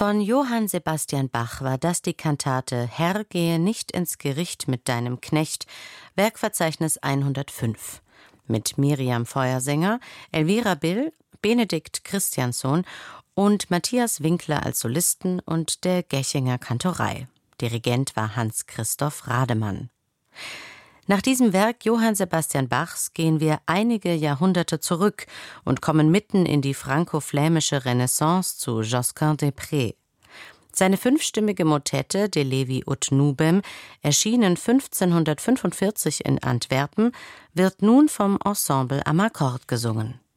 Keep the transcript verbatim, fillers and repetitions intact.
Von Johann Sebastian Bach war das die Kantate »Herr, gehe nicht ins Gericht mit deinem Knecht«, Werkverzeichnis hundertfünf. Mit Miriam Feuersänger, Elvira Bill, Benedikt Christiansson und Matthias Winkler als Solisten und der Gechinger Kantorei. Dirigent war Hans-Christoph Rademann. Nach diesem Werk Johann Sebastian Bachs gehen wir einige Jahrhunderte zurück und kommen mitten in die franko-flämische Renaissance zu Josquin des Près. Seine fünfstimmige Motette De Levi ut Nubem, erschienen fünfzehnhundertfünfundvierzig in Antwerpen, wird nun vom Ensemble am Akkord gesungen.